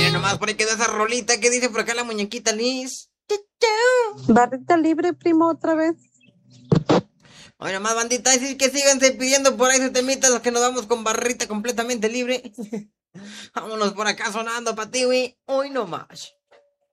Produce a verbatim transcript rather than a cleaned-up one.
Mira nomás, por ahí quedó esa rolita que dice por acá la muñequita Liz. Barrita libre, primo, otra vez. Oye, nomás, bandita, decir que síganse pidiendo por ahí sus temitas, los que nos vamos con barrita completamente libre. Vámonos por acá sonando pa' ti, güey. Hoy nomás.